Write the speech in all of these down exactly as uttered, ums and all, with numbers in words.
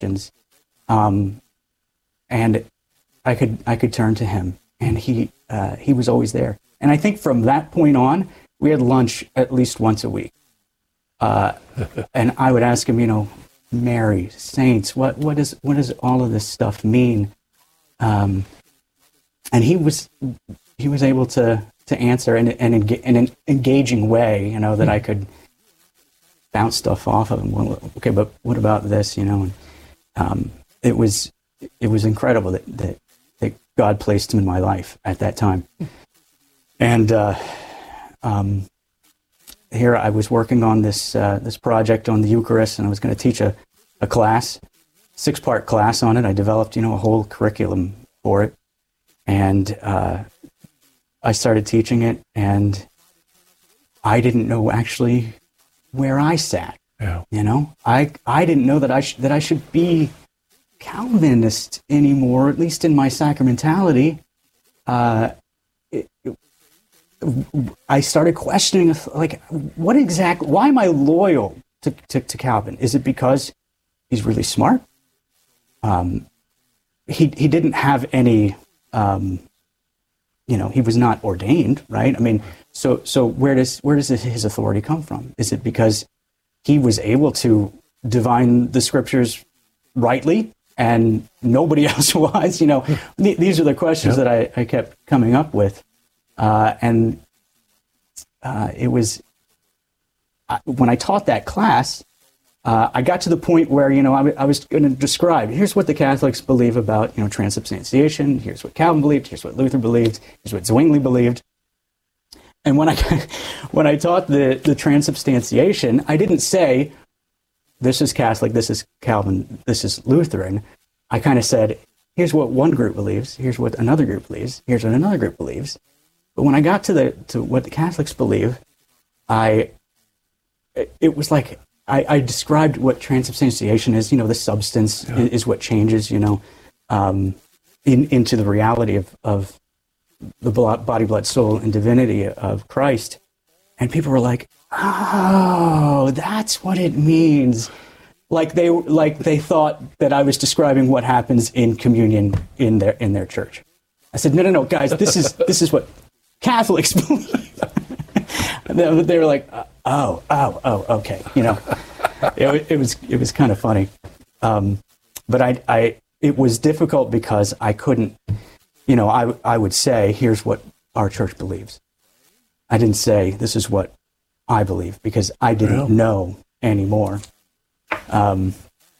questions. Um, and I could I could turn to him, and he uh, he was always there. And I think from that point on, we had lunch at least once a week. Uh, and I would ask him, you know, Mary, saints, what what is what does all of this stuff mean? Um, and he was he was able to to answer in, in, in an engaging way, you know, that I could bounce stuff off of him. Well, okay, but what about this, you know? And um, it was it was incredible that, that that God placed him in my life at that time. And uh, um, here I was working on this uh, this project on the Eucharist, and I was going to teach a, a class, six part class on it. I developed, you know, a whole curriculum for it, and uh, I started teaching it, and I didn't know actually where I sat. Yeah. You know, I I didn't know that I sh- that I should be Calvinist anymore, at least in my sacramentality. Uh, it, it, I started questioning, like, what exactly? Why am I loyal to, to, to Calvin? Is it because he's really smart? Um, he he didn't have any. Um, you know, he was not ordained, right? I mean, so so where does where does his authority come from? Is it because he was able to divine the scriptures rightly and nobody else was? You know, th- these are the questions yep. that I, I kept coming up with. Uh, and uh, it was, uh, when I taught that class, uh, I got to the point where, you know, I, w- I was going to describe, here's what the Catholics believe about, you know, transubstantiation. Here's what Calvin believed. Here's what Luther believed. Here's what Zwingli believed. And when I when I taught the, the transubstantiation, I didn't say, this is Catholic, this is Calvin, this is Lutheran. I kind of said, here's what one group believes, here's what another group believes, here's what another group believes. But when I got to the to what the Catholics believe, I it, it was like I, I described what transubstantiation is. You know, the substance yeah. is, is what changes. You know, um, in, into the reality of of the body, blood, soul, and divinity of Christ. And people were like, "Oh, that's what it means." Like they like they thought that I was describing what happens in communion in their in their church. I said, "No, no, no, guys. This is this is what Catholics believe." they, they were like, "Oh, oh, oh, okay." You know, it, it was it was kind of funny, um, but I, I it was difficult because I couldn't. You know, I I would say, "Here's what our church believes." I didn't say, "This is what I believe," because I didn't yeah. know anymore. Um,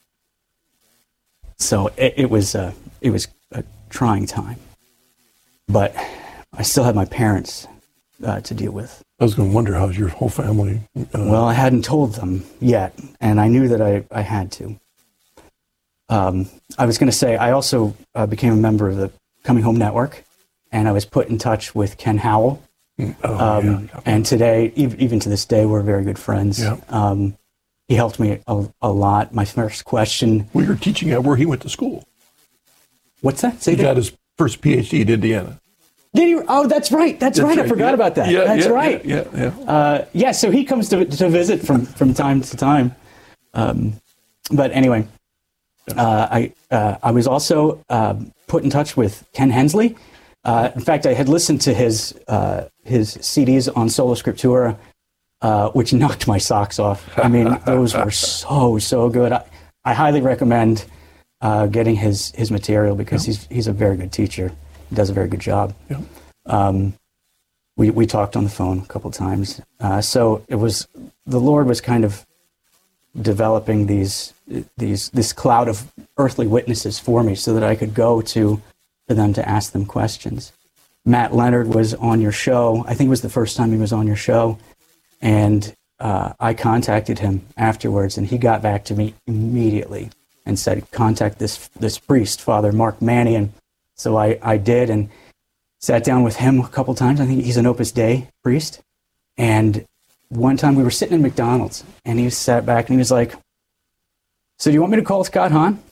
so it, it was uh, it was a trying time, but I still had my parents uh, to deal with. I was going to wonder how's your whole family. Uh... Well, I hadn't told them yet, and I knew that I, I had to. Um, I was going to say I also uh, became a member of the Coming Home Network, and I was put in touch with Ken Howell. Oh, um, yeah. And today, even, even to this day, we're very good friends. Yeah. Um, he helped me a, a lot. My first question... Well, you're teaching at where he went to school. What's that? Say he that. got his first P H D in Indiana. Did he? Oh, that's right. That's, that's right. right. I forgot yeah. about that. Yeah, that's yeah, right. Yeah, yeah. Yeah. Uh, yeah, so he comes to to visit from, from time to time. Um, but anyway, uh, I uh, I was also uh, put in touch with Ken Hensley. Uh, in fact, I had listened to his uh, his C Ds on Sola Scriptura, uh, which knocked my socks off. I mean, those were so, so good. I, I highly recommend uh, getting his, his material because yeah. he's he's a very good teacher. He does a very good job. Yeah. Um, we we talked on the phone a couple times. Uh, so it was the Lord was kind of developing these these this cloud of earthly witnesses for me, so that I could go to. For them to ask them questions. Matt Leonard was on your show. I think it was the first time he was on your show. And uh, I contacted him afterwards, and he got back to me immediately and said, contact this this priest, Father Mark Mannion. So I, I did, and sat down with him a couple times. I think he's an Opus Dei priest. And one time we were sitting in McDonald's, and he sat back and he was like, so do you want me to call Scott Hahn?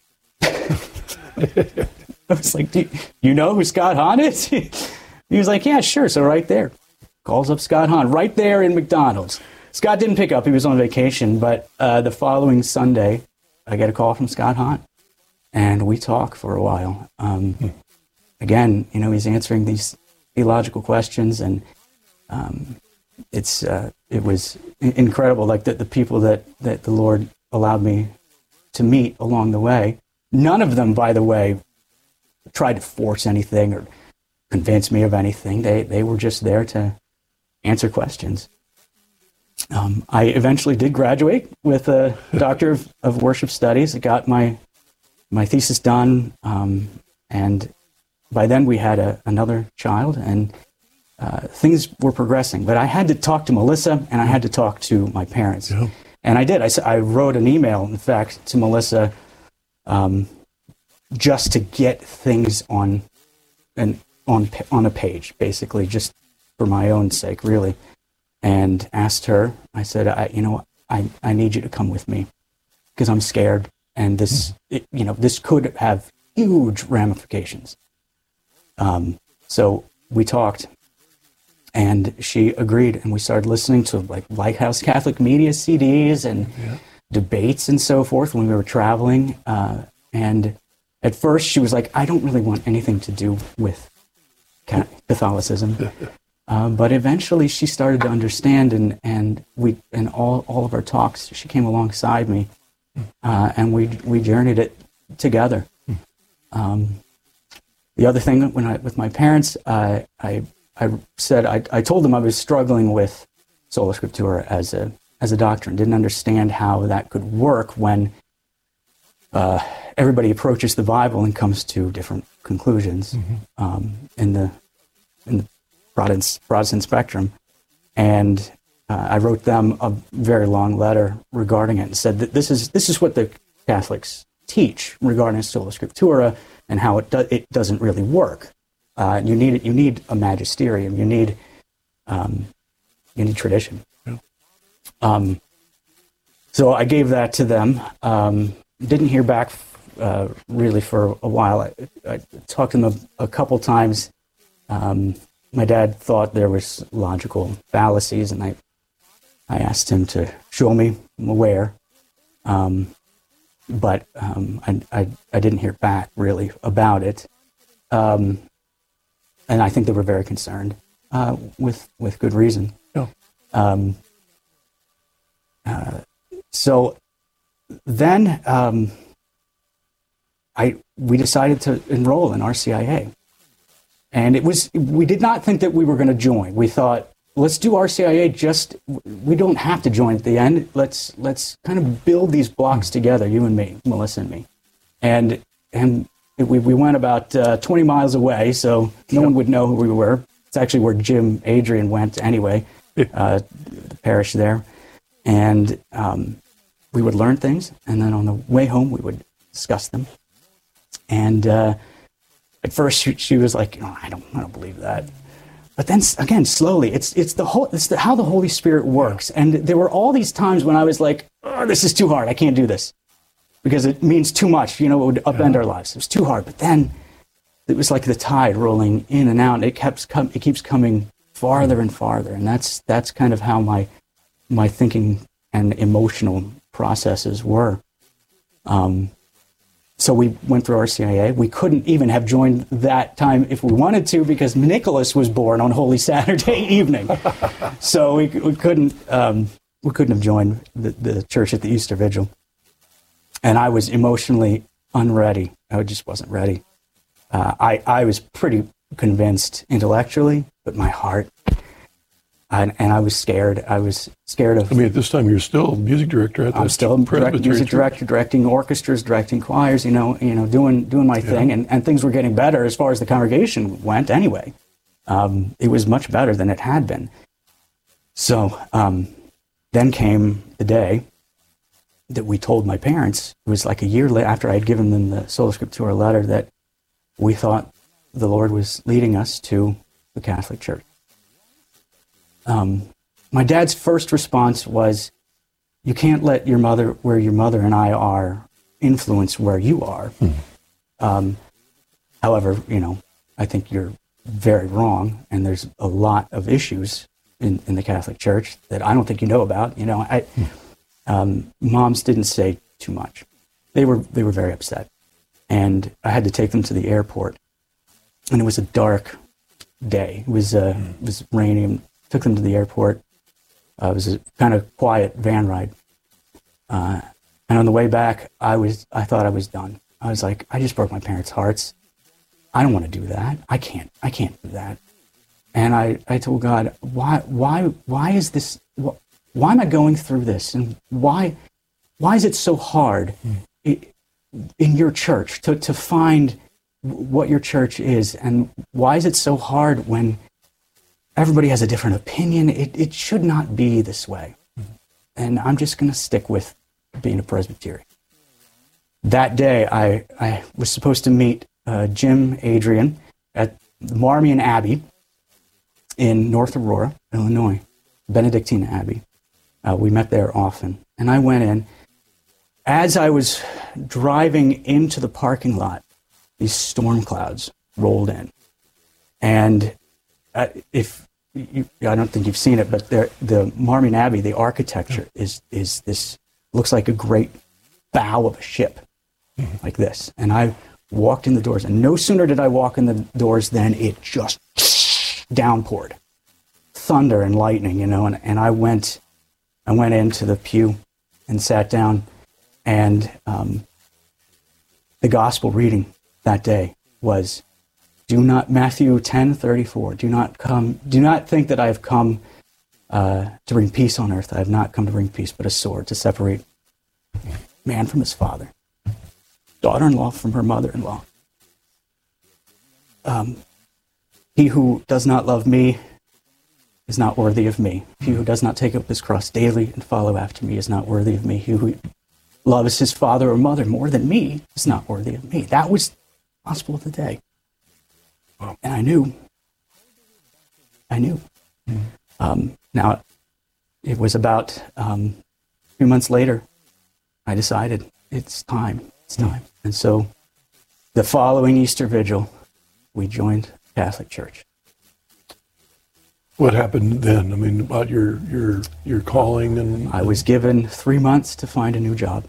I was like, do you, you know who Scott Hahn is? He was like, yeah, sure. So right there, calls up Scott Hahn right there in McDonald's. Scott didn't pick up. He was on vacation. But uh, the following Sunday, I get a call from Scott Hahn. and we talk for a while. Um, mm. Again, you know, he's answering these theological questions, and um, it's uh, it was incredible. Like the, the people that, that the Lord allowed me to meet along the way. None of them, by the way, tried to force anything or convince me of anything. They they were just there to answer questions. Um, I eventually did graduate with a Doctor of, of Worship Studies. I got my my thesis done, um, and by then we had a, another child, and uh, things were progressing. But I had to talk to Melissa, and I had to talk to my parents. Yeah. And I did. I, I wrote an email, in fact, to Melissa, um, just to get things on an on on a page, basically, just for my own sake, really. And asked her, I said, I, you know, I, I need you to come with me because I'm scared. And this, it, you know, this could have huge ramifications. Um, so we talked, and she agreed, and we started listening to like Lighthouse Catholic Media C Ds and yeah. debates and so forth when we were traveling. Uh, and at first she was like, I don't really want anything to do with Catholicism. Um, but eventually she started to understand, and, and we and all, all of our talks, she came alongside me, uh, and we we journeyed it together. Um, the other thing, when I with my parents, uh, I I said I, I told them I was struggling with Sola Scriptura as a as a doctrine, didn't understand how that could work when uh, everybody approaches the Bible and comes to different conclusions mm-hmm. um, in the in the Protestant, Protestant spectrum. And uh, I wrote them a very long letter regarding it and said that this is this is what the Catholics teach regarding Sola Scriptura and how it do, it doesn't really work. Uh, you need you need a magisterium. You need um, you need tradition. Yeah. Um, so I gave that to them. Um, didn't hear back uh, really for a while. I, I talked to them a, a couple times. Um, My dad thought there was logical fallacies, and I I asked him to show me where, um, but um, I, I I didn't hear back really about it, um, and I think they were very concerned uh, with with good reason. Yeah. Um, uh, so then um, I we decided to enroll in R C I A. And it was, we did not think that we were going to join. We thought, let's do R C I A just, we don't have to join at the end. Let's let's kind of build these blocks together, you and me, Melissa and me. And and we, we went about uh, twenty miles away, so no one would know who we were. It's actually where Jim Adrian went anyway, uh, the parish there. And um, we would learn things, and then on the way home, we would discuss them. And uh, at first, she, she was like, oh, I don't, I don't believe that. But then again, slowly, it's it's the whole, it's the, how the Holy Spirit works. And there were all these times when I was like, oh, this is too hard. I can't do this because it means too much. You know, it would upend yeah. our lives. It was too hard. But then it was like the tide rolling in and out. It kept com- it keeps coming farther and farther. And that's that's kind of how my my thinking and emotional processes were. Um, So we went through R C I A. We couldn't even have joined that time if we wanted to because Nicholas was born on Holy Saturday evening. So we we couldn't um, we couldn't have joined the, the church at the Easter Vigil. And I was emotionally unready. I just wasn't ready. Uh, I I was pretty convinced intellectually, but my heart. And, and I was scared. I was scared of... I mean, at this time, you're still music director at the I'm still direct, music director, directing orchestras, directing choirs, you know, you know, doing doing my yeah. thing. And, and things were getting better as far as the congregation went anyway. Um, it was much better than it had been. So um, then came the day that we told my parents. It was like a year later, after I had given them the Sola Scriptura letter, that we thought the Lord was leading us to the Catholic Church. Um, my dad's first response was, you can't let your mother, where your mother and I are, influence where you are. Mm. Um, however, you know, I think you're very wrong, and there's a lot of issues in, in the Catholic Church that I don't think you know about. You know, I, mm. um, moms didn't say too much. They were they were very upset, and I had to take them to the airport. And it was a dark day. It was uh, it was raining. Took them to the airport. Uh, it was a kind of quiet van ride. Uh, and on the way back, I was I thought I was done. I was like, I just broke my parents' hearts. I don't want to do that. I can't. I can't do that. And I, I told God, why why why is this? Wh- why am I going through this? And why why is it so hard mm. i- in your church to to find what your church is, and why is it so hard when everybody has a different opinion? It it should not be this way. Mm-hmm. And I'm just going to stick with being a Presbyterian. That day, I, I was supposed to meet uh, Jim Adrian at the Marmion Abbey in North Aurora, Illinois, Benedictine Abbey. Uh, we met there often. And I went in. As I was driving into the parking lot, these storm clouds rolled in. And uh, if you, I don't think you've seen it, but the Marmion Abbey, the architecture is is this, looks like a great bow of a ship, mm-hmm. like this. And I walked in the doors, and no sooner did I walk in the doors than it just downpoured. Thunder and lightning, you know, and, and I went I went into the pew and sat down, and um, the gospel reading that day was, do not, Matthew ten thirty-four, do not come, do not think that I have come uh, to bring peace on earth. I have not come to bring peace, but a sword to separate man from his father, daughter-in-law from her mother-in-law. Um, he who does not love me is not worthy of me. He who does not take up his cross daily and follow after me is not worthy of me. He who loves his father or mother more than me is not worthy of me. That was gospel of the day. And I knew. I knew. Mm-hmm. Um, now, it was about um, three months later, I decided it's time. It's time. Mm-hmm. And so the following Easter Vigil, we joined Catholic Church. What happened then? I mean, about your your your calling and... I was given three months to find a new job,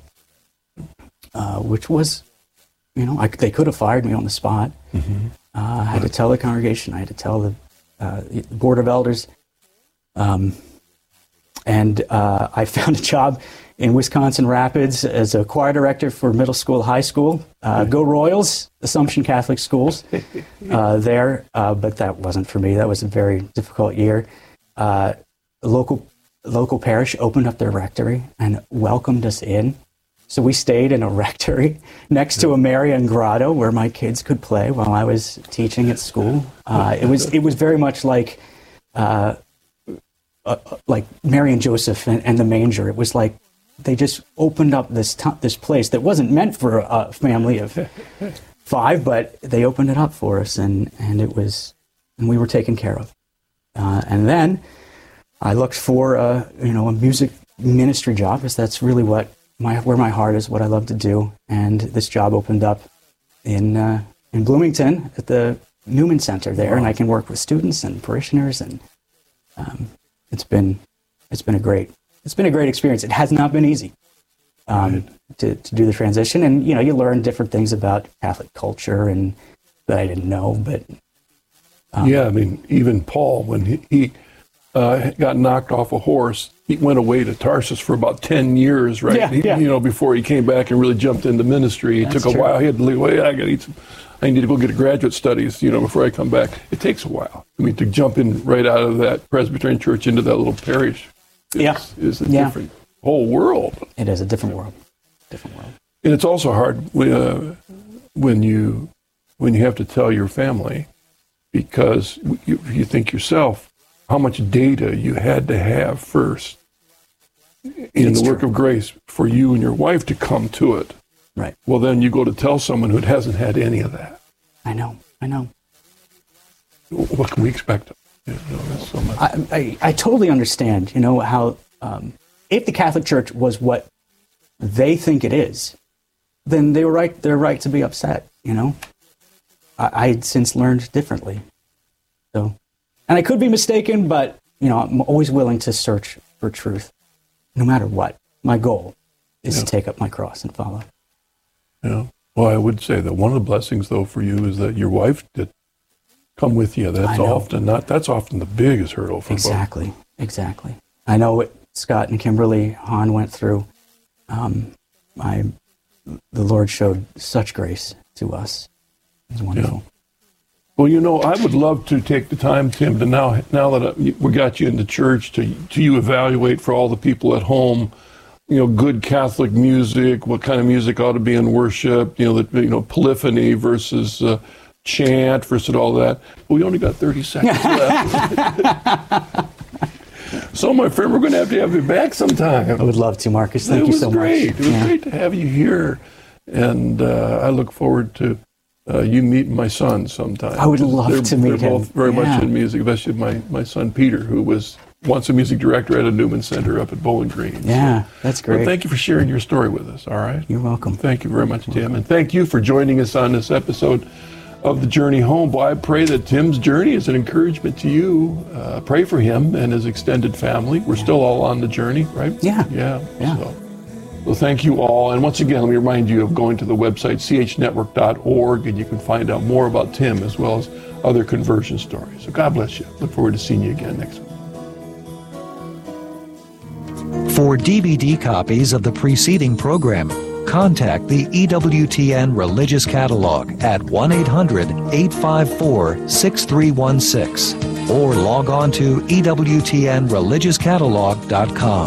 uh, which was, you know, I, they could have fired me on the spot. Mm-hmm. Uh, I had to tell the congregation, I had to tell the, uh, the Board of Elders, um, and uh, I found a job in Wisconsin Rapids as a choir director for middle school, high school. Uh, go Royals, Assumption Catholic Schools uh, there, uh, but that wasn't for me. That was a very difficult year. Uh, local local parish opened up their rectory and welcomed us in. So we stayed in a rectory next to a Marian grotto where my kids could play while I was teaching at school. Uh, it was it was very much like uh, uh, like Mary and Joseph and, and the manger. It was like they just opened up this t- this place that wasn't meant for a family of five, but they opened it up for us, and, and it was and we were taken care of. Uh, and then I looked for a you know a music ministry job, because that's really what. My, where my heart is, what I love to do, and this job opened up in uh, in Bloomington at the Newman Center there, and I can work with students and parishioners, and um, it's been it's been a great it's been a great experience. It has not been easy um, right. to to do the transition, and you know you learn different things about Catholic culture and that I didn't know, but um, yeah, I mean even Paul when he. he Uh, got knocked off a horse. He went away to Tarsus for about ten years, right? Yeah, he, yeah. You know, before he came back and really jumped into ministry. It That's took a true. while. He had to leave. Well, I got to eat some. I need to go get a graduate studies, you know, before I come back. It takes a while. I mean, to jump in right out of that Presbyterian church into that little parish is, yeah. is a yeah. different whole world. It is a different world. Different world. And it's also hard uh, when you when you have to tell your family, because you, you think yourself, how much data you had to have first in it's the work true. of grace for you and your wife to come to it. Right. Well, then you go to tell someone who hasn't had any of that. I know. I know. What can we expect? You know, that's so much. I, I, I totally understand, you know, how um, if the Catholic Church was what they think it is, then they were right, they're right to be upset, you know. I, I had since learned differently. So, and I could be mistaken, but, you know, I'm always willing to search for truth, no matter what. My goal is yeah. to take up my cross and follow. Yeah. Well, I would say that one of the blessings, though, for you is that your wife did come with you. That's often not. That's often the biggest hurdle for exactly, both. Exactly. I know what Scott and Kimberly Hahn went through. Um, I, the Lord showed such grace to us. It was wonderful. Yeah. Well, you know, I would love to take the time, Tim, to now, now that we got you into church, to to you evaluate for all the people at home, you know, good Catholic music, what kind of music ought to be in worship, you know, the, you know, polyphony versus uh, chant versus all that. Well, we only got thirty seconds left. So, my friend, we're going to have to have you back sometime. I would love to, Marcus. Thank it you so great. much. It was yeah. great to have you here. And uh, I look forward to uh, you meeting my son sometime. I would love they're, to meet they're him. They're both very yeah. much in music, especially my, my son Peter, who was once a music director at a Newman Center up at Bowling Green. Yeah, so, that's great. Well, thank you for sharing your story with us, all right? You're welcome. Thank you very much, Tim. And thank you for joining us on this episode of The Journey Home. Boy, I pray that Tim's journey is an encouragement to you. Uh, pray for him and his extended family. We're yeah. still all on the journey, right? Yeah. Yeah. yeah. So, well, thank you all. And once again, let me remind you of going to the website c h network dot org, and you can find out more about Tim as well as other conversion stories. So God bless you. Look forward to seeing you again next week. For D V D copies of the preceding program, contact the E W T N Religious Catalog at one eight hundred, eight five four, six three one six or log on to E W T N religious catalog dot com.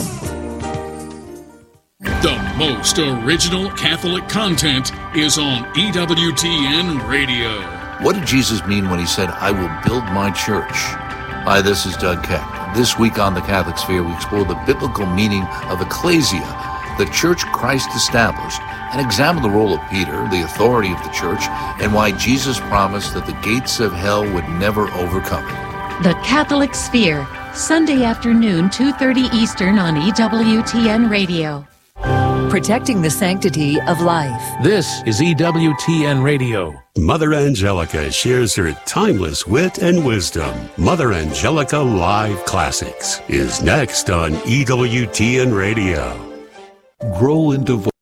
The most original Catholic content is on E W T N Radio. What did Jesus mean when he said, "I will build my church"? Hi, this is Doug Keck. This week on The Catholic Sphere, we explore the biblical meaning of ecclesia, the church Christ established, and examine the role of Peter, the authority of the church, and why Jesus promised that the gates of hell would never overcome it. The Catholic Sphere, Sunday afternoon, two thirty Eastern on E W T N Radio. Protecting the sanctity of life. This is E W T N Radio. Mother Angelica shares her timeless wit and wisdom. Mother Angelica Live Classics is next on E W T N Radio. Grow into vo-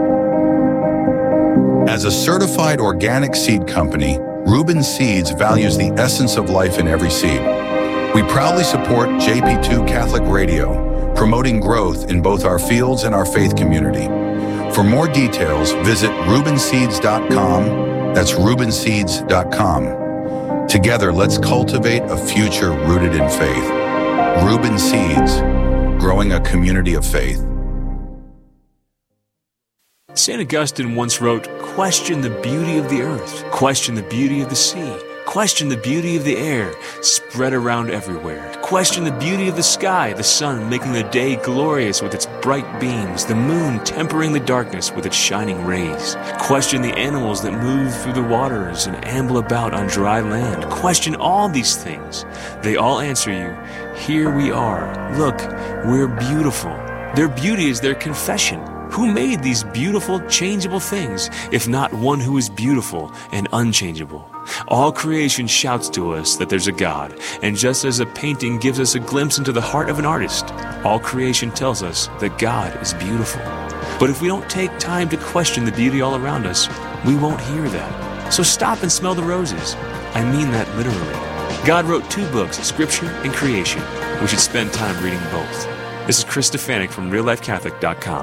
As a certified organic seed company, Reuben Seeds values the essence of life in every seed. We proudly support J P two Catholic Radio, promoting growth in both our fields and our faith community. For more details, visit reuben seeds dot com. That's reuben seeds dot com. Together, let's cultivate a future rooted in faith. Reuben Seeds, growing a community of faith. Saint Augustine once wrote, "Question the beauty of the earth, question the beauty of the sea, question the beauty of the air, spread around everywhere. Question the beauty of the sky, the sun making the day glorious with its bright beams, the moon tempering the darkness with its shining rays. Question the animals that move through the waters and amble about on dry land. Question all these things. They all answer you, here we are. Look, we're beautiful." Their beauty is their confession. Who made these beautiful, changeable things, if not one who is beautiful and unchangeable? All creation shouts to us that there's a God, and just as a painting gives us a glimpse into the heart of an artist, all creation tells us that God is beautiful. But if we don't take time to question the beauty all around us, we won't hear that. So stop and smell the roses. I mean that literally. God wrote two books, Scripture and Creation. We should spend time reading both. This is Chris Stefanik from real life catholic dot com.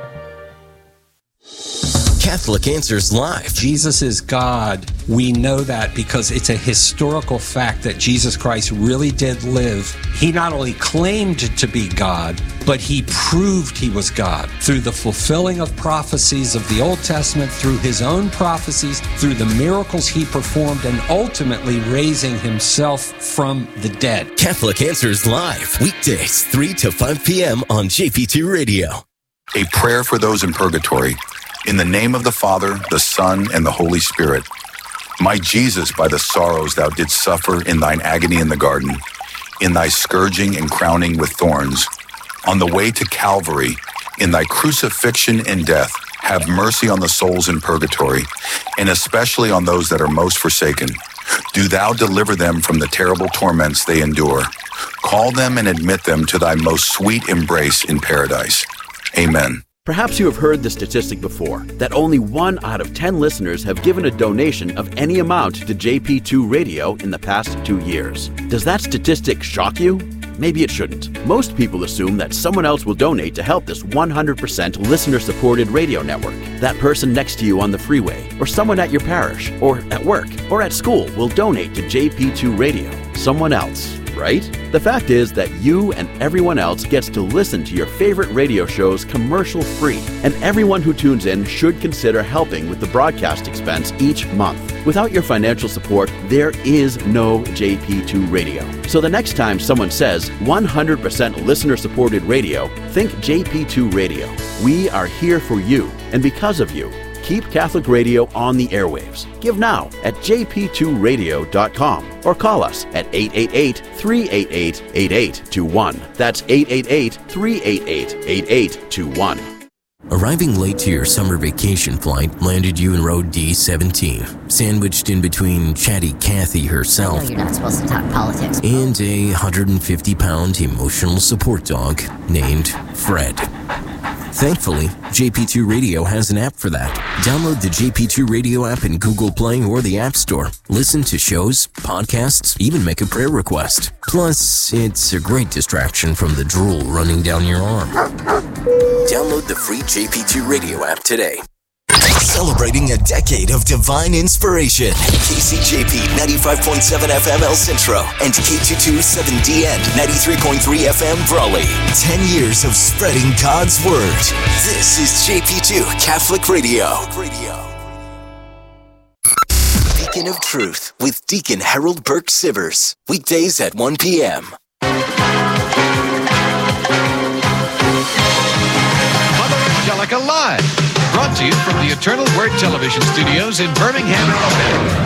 Catholic Answers Live. Jesus is God. We know that because it's a historical fact that Jesus Christ really did live. He not only claimed to be God, but he proved he was God through the fulfilling of prophecies of the Old Testament, through his own prophecies, through the miracles he performed, and ultimately raising himself from the dead. Catholic Answers Live, weekdays, three to five p.m. on J P two Radio. A prayer for those in purgatory. In the name of the Father, the Son, and the Holy Spirit. My Jesus, by the sorrows thou didst suffer in thine agony in the garden, in thy scourging and crowning with thorns, on the way to Calvary, in thy crucifixion and death, have mercy on the souls in purgatory, and especially on those that are most forsaken. Do thou deliver them from the terrible torments they endure. Call them and admit them to thy most sweet embrace in paradise. Amen. Perhaps you have heard the statistic before, that only one out of ten listeners have given a donation of any amount to J P two Radio in the past two years. Does that statistic shock you? Maybe it shouldn't. Most people assume that someone else will donate to help this one hundred percent listener-supported radio network. That person next to you on the freeway, or someone at your parish, or at work, or at school will donate to J P two Radio. Someone else, right? The fact is that you and everyone else gets to listen to your favorite radio shows commercial-free, and everyone who tunes in should consider helping with the broadcast expense each month. Without your financial support, there is no J P two Radio. So the next time someone says one hundred percent listener-supported radio, think J P two Radio. We are here for you, and because of you. Keep Catholic Radio on the airwaves. Give now at j p two radio dot com or call us at eight eight eight, three eight eight, eight eight two one. That's eight eight eight, three eight eight, eight eight two one. Arriving late to your summer vacation flight landed you in row D seventeen, sandwiched in between chatty Kathy herself I know you're not supposed to talk politics. and a one hundred fifty pound emotional support dog named Fred. Thankfully, J P two Radio has an app for that. Download the J P two Radio app in Google Play or the App Store. Listen to shows, podcasts, even make a prayer request. Plus, it's a great distraction from the drool running down your arm. Download the free J P two Radio app today. Celebrating a decade of divine inspiration. K C J P ninety-five point seven F M El Centro and K two twenty-seven D N ninety-three point three F M Brawley. Ten years of spreading God's Word. This is J P two Catholic Radio. Beacon of Truth with Deacon Harold Burke Sivers. Weekdays at one p.m. Mother Angelica Live. Brought to you from the Eternal Word Television Studios in Birmingham, Alabama.